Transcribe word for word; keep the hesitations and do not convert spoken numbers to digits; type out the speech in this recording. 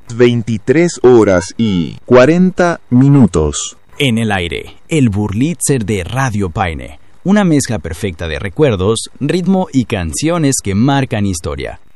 veintitrés horas y cuarenta minutos. En el aire, el Burlitzer de Radio Paine. Una mezcla perfecta de recuerdos, ritmo y canciones que marcan historia.